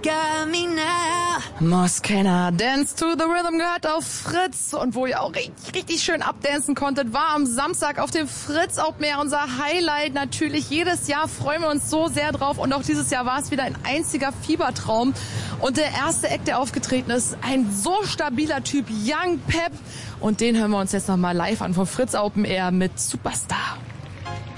got me now. Moskenna, Dance to the Rhythm gehört auf Fritz. Und wo ihr auch richtig schön abdancen konntet, war am Samstag auf dem Fritz Open Air unser Highlight. Natürlich jedes Jahr freuen wir uns so sehr drauf. Und auch dieses Jahr war es wieder ein einziger Fiebertraum. Und der erste Act, der aufgetreten ist, ein so stabiler Typ, Young Pep. Und den hören wir uns jetzt nochmal live an vom Fritz Open Air mit Superstar.